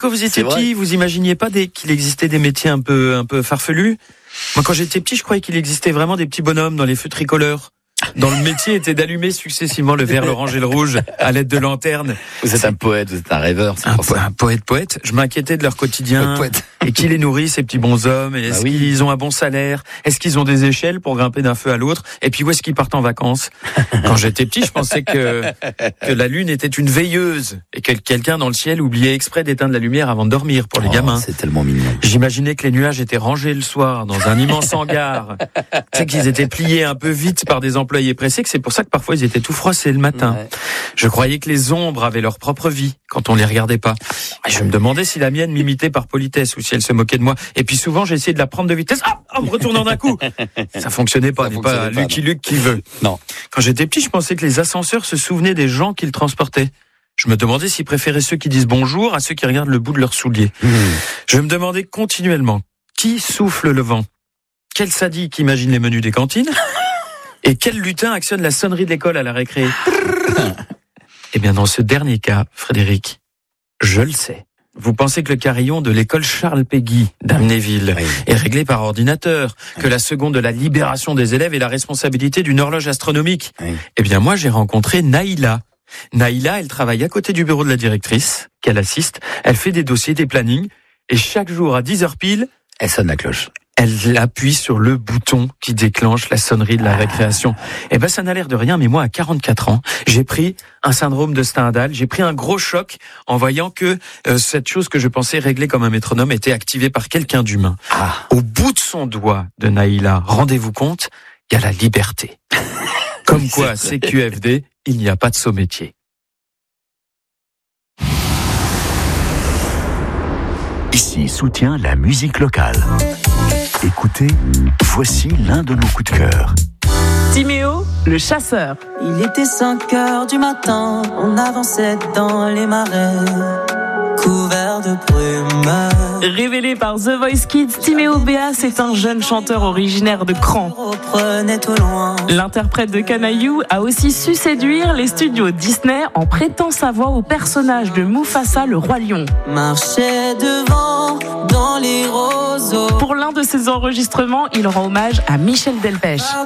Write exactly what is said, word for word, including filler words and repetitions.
quand vous étiez C'est vrai. petit, vous imaginiez pas des, qu'il existait des métiers un peu, un peu farfelus? Moi, quand j'étais petit, je croyais qu'il existait vraiment des petits bonhommes dans les feux tricolores. Dont le métier était d'allumer successivement le vert, l'orange et le rouge à l'aide de lanternes. Vous êtes un poète, vous êtes un rêveur, c'est Un, pour po- ça. un poète poète. Je m'inquiétais de leur quotidien. Poète. Et qui les nourrit, ces petits bonshommes? Et Est-ce Bah oui. qu'ils ont un bon salaire? Est-ce qu'ils ont des échelles pour grimper d'un feu à l'autre? Et puis où est-ce qu'ils partent en vacances? Quand j'étais petit, je pensais que, que la lune était une veilleuse et que quelqu'un dans le ciel oubliait exprès d'éteindre la lumière avant de dormir pour les Oh, gamins. c'est tellement mignon. J'imaginais que les nuages étaient rangés le soir dans un immense hangar. Tu sais qu'ils étaient pliés un peu vite par des employés pressés, que c'est pour ça que parfois ils étaient tout froissés le matin. Ouais. Je croyais que les ombres avaient leur propre vie quand on les regardait pas. Et je me demandais si la mienne m'imitait par politesse ou si elle se moquait de moi. Et puis souvent j'ai essayé de la prendre de vitesse, ah, en me retournant d'un coup. Ça fonctionnait pas, Ça n'est fonctionnait pas pas, Lucky non. Luke qui veut. Non. Quand j'étais petit, je pensais que les ascenseurs se souvenaient des gens qu'ils transportaient. Je me demandais s'ils préféraient ceux qui disent bonjour à ceux qui regardent le bout de leurs souliers. Mmh. Je me demandais continuellement qui souffle le vent, quel sadique imagine les menus des cantines et quel lutin actionne la sonnerie de l'école à la récré. Eh bien, dans ce dernier cas, Frédéric, je le sais. Vous pensez que le carillon de l'école Charles Péguy d'Amnéville Oui. est réglé par ordinateur, que la seconde de la libération des élèves est la responsabilité d'une horloge astronomique. Oui. Eh bien, moi, j'ai rencontré Naïla. Naïla, elle travaille à côté du bureau de la directrice, qu'elle assiste. Elle fait des dossiers, des plannings, et chaque jour à dix heures pile, Elle sonne la cloche. elle appuie sur le bouton qui déclenche la sonnerie de la récréation. Eh ben, ça n'a l'air de rien, mais moi, à quarante-quatre ans, j'ai pris un syndrome de Stendhal, j'ai pris un gros choc en voyant que euh, cette chose que je pensais régler comme un métronome était activée par quelqu'un d'humain. Ah. Au bout de son doigt de Naïla, rendez-vous compte, il y a la liberté. Comme quoi, C Q F D, il n'y a pas de saut métier. Ici soutient la musique locale. Écoutez, voici l'un de nos coups de cœur. Timéo, le chasseur. Il était cinq heures du matin, on avançait dans les marais, couverts de brume. Révélé par The Voice Kids, Timéo Béa, c'est un jeune chanteur originaire de Cran. Reprenait au loin. L'interprète de Canaillou a aussi su séduire les studios Disney en prêtant sa voix au personnage de Mufasa, le roi lion. Marchait devant dans les roseaux. Pour l'un de ses enregistrements, il rend hommage à Michel Delpech.